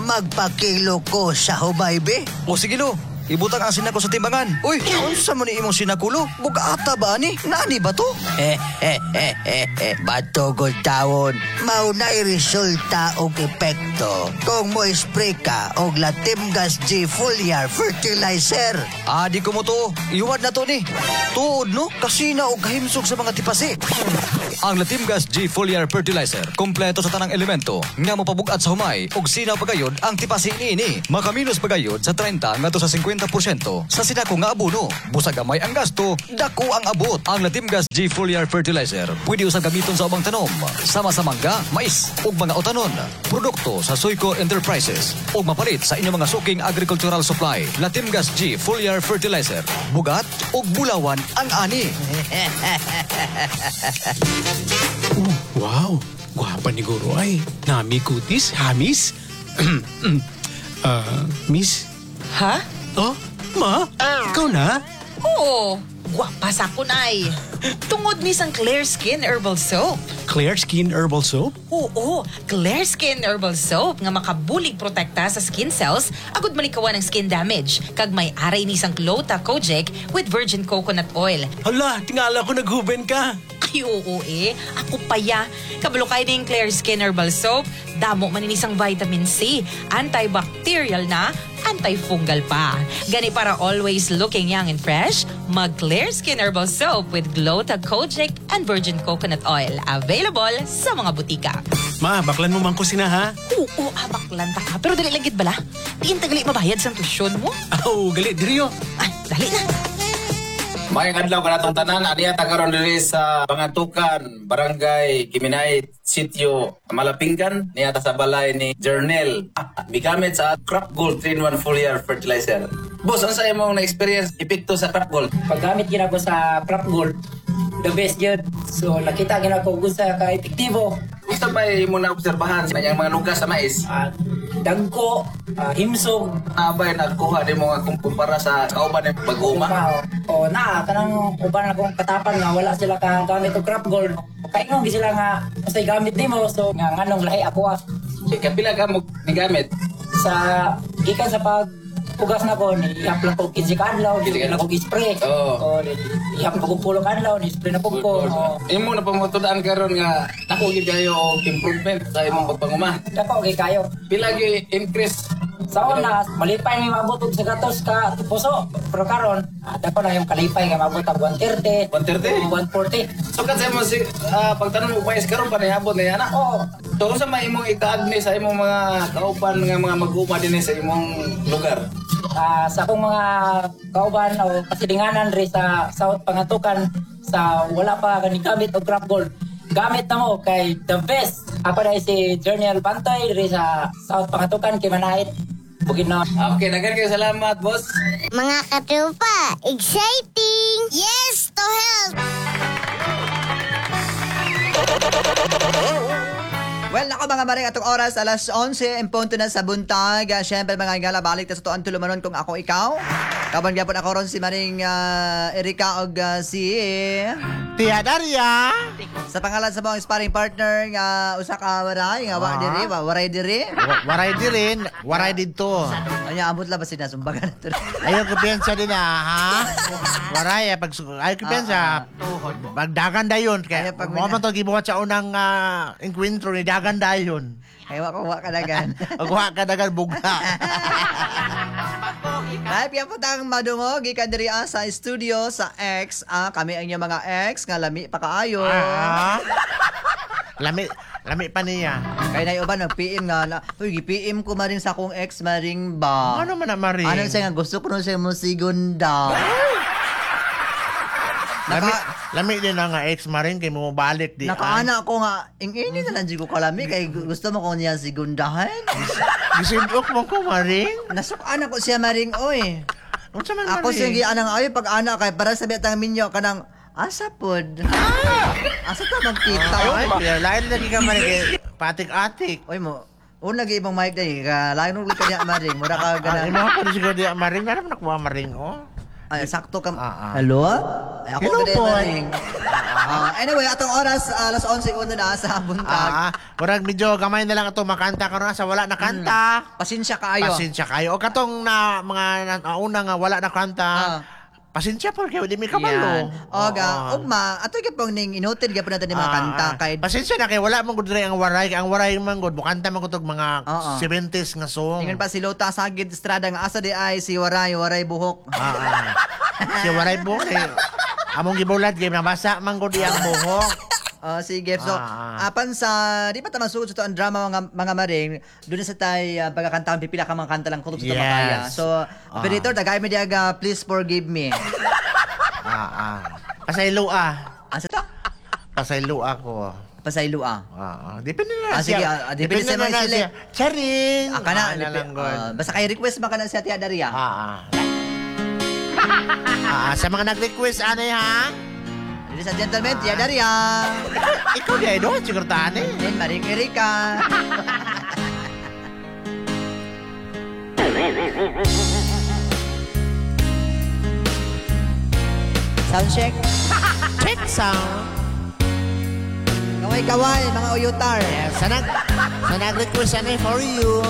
magpakilo ko sa hubaybe. O sige lo, ibutang ang sinako sa timbangan. Uy, unsa mo ni imong sinakulo? Bugata ba ni? Nani ba to? Batugod taon. Maunay resulta og epekto kung mo spray ka og Latimgas G Foliar Fertilizer. Di ko mo to. Iwad na to ni. Tuod no, kasina og kahimsog sa mga tipasi. Ang Latimgas G Foliar Fertilizer, kompleto sa tanang elemento nga mopabugat sa humay og sinaw pagayod ang tipasi niini. Makaminos pagayod sa 30 ngadto sa 50% sa sinako nga abono. Busag gamay ang gasto, dako ang abot. Ang Latimgas G Foliar Fertilizer pwede usang gamiton sa ubang tanom, sama sa mangga, mais ug mga otanon. Produkto sa Soyco Enterprises ug mapalit sa inyong mga suking agricultural supply. Latimgas G Foliar Fertilizer, bugat ug bulawan ang ani. Wow, gwapa ni Guro ay. Nami kutis, hamis. Miss? Ha? Oh, ma? Ikaw na? Oo, gwapa sa kunay. Tungod ni sang Clear Skin Herbal Soap. Clear Skin Herbal Soap? Oo, Clear Skin Herbal Soap nga makabulig protekta sa skin cells agud malikawan ng skin damage. Kag may aray ni sang Glota Kojic with virgin coconut oil. Hala, tingala ko naghuben ka. Ay, oo ako paya. Kabalo kayo ng Clear Skin Herbal Soap, damo maninisang vitamin C, antibacterial na, antifungal pa. Gani para always looking young and fresh, mag Clear Skin Herbal Soap with Glota Kojic and virgin coconut oil. Available sa mga butika. Ma, baklan mo man ko sina ha? Oo, baklan ta ka. Pero dali lang gid bala. Diin tagali mabayad sa tuition mo. Oh, gali, diriyo. Ay, dali na. Mayang adlaw kanatong tanan aniya tagaron diri sa Pangatukan, Barangay Kiminay, Sitio Malapinggan niya ta sa balay ni Journal. Bigamit sa Crop Gold 3-in-1 Foliar Fertilizer. Boss, ano sa imong na-experience epekto sa Crop Gold? Paggamit gina ko sa Crop Gold, the best yun. So nakita gina ko kung sa ka-epektibo. Gusto ba mo na obserbahan sa mga lugas sa mais? Dagko, himsog. Abay nagkuha din mo nga kumpara sa kauban ng pag-uma. O kanang uban akong katapan nga wala sila ka gamit og Crop Gold. Kaingon gi sila nga usay gamit nimo so nga nganong lahi ako Kapila ka mo ni gamit? sa gikan sa pag ugas na ko ni ihap lang ko 15 kadlaw, di na ko spray. Oo. O ihap ko pulo kadlaw ni spray na ko ko. Imo na pamutudaan karon nga nakugid kayo og improvement sa imong pagpanguma. Dako kay kayo. Pila gi increase? Sa una, malipay may mabot og sa gatos ka puso. Pero karon, dako na yung kalipay nga mabot og 130, 130? 140. So kasi mo si pagtanong mo pa karon pa nihabot na yana. Oo. So sa may imong ikaagni sa imong mga kauban nga mga mag-uma dinhi sa imong lugar. Sa akong mga kauban o kasilinganan rin sa South Pangatukan sa wala pa gamit og Crop Gold. Gamit na mo kay the best. Ako na si Journal Pantay rin sa South Pangatukan, Kimanait, Bukidnon. Okay, dagan kayo salamat, boss. Mga katrupa, exciting! Yes to help! Well, nako mga maring atong oras, alas 11, en punto na sa buntag. Siyempre mga igala, balik ta sa tuan tulumanon kung ako ikaw. Kaban gyapon ako ron si maring Erika og si Tia Daria. sa pangalan sa mga sparring partner nga usa ka waray nga waray diri. Waray din, waray dito. Anya amot la ba sinasumbagan nato. Ayaw ko piensa din ha. Waray pag ayaw ko piensa. Pagdagan dayon kaya pag mo man to gibuhat sa unang encuentro ni dagan dayon. Ay wa ka dagan. Wa ka dagan bugna. Ay, piya po tang madungo, gikan diri sa studio sa X. Kami ang inyong mga X, nga lami pa kaayo. Lami pa niya. Kaya na uban, nag-PM nga. Uy, gi-PM ko maring sa akong ex maring ba? Ano man na maring? Ano siya nga, gusto ko nun siya mo sigunda. Lami din na nga ex maring kay mo balik di. Nakaana ko nga, ingini na lang ko kalami, kay gusto mo ko niya sigundahan. Gisindok mo ko maring? Nasukana ko siya maring, oy. Unsa man Ako maring? siya gianang ayo pag ana kay para sabi atang minyo kanang asa pod. Asa ta magkita? Ay, lain lagi ka maring kay patik-atik. Oy mo, una gi ibang mic dai ka lain ug kanya maring, mura ka Imo ganang. ko siguro di maring, naram na ko maring oh. Ay sakto ka. Ah. Hello? Ay, ako Hello gid po. maring. Anyway, atong oras, alas 11:01 na sa buntag. Murag medyo gamay na lang ito makanta karon sa wala na kanta. Pasensya kaayo. Pasensya kayo. O katong na mga una nga wala na kanta. Pasensya po kayo, di may kabalo. Oga, ugma, ato gyapon ning inoted gyapon natin ni mga kanta kay pasensya na kay wala man gud ang waray, ang waray man gud bukanta man gud og mga 70s nga song. Ingon pa si Lota Sagid Estrada nga asa di ay si Waray buhok. Si waray buhok among gibulat gyud nabasa man gud iyang buhok. Sige. So, apan sa, di pa tamasugod sa to ang drama mga maring, doon sa tay pagkakantahan, pipila ka mga kanta lang kutob sa tamakaya. So, operator, tagay mo diyaga, please forgive me. Pasaylo Asa to? Pasaylo ako. Pasaylo Depende na sige, depende sa mga sila. Charing. Basta kay request ba ka na siya Tia Daria? Sa mga nag-request, anay ha? Ladies and gentlemen, Tia Daria. Ikaw di ay doon, siguro tani. Then, Maring Erika. Sound check. Check sound. Kaway-kaway, mga uyutar. Sa nag-request, anay for you.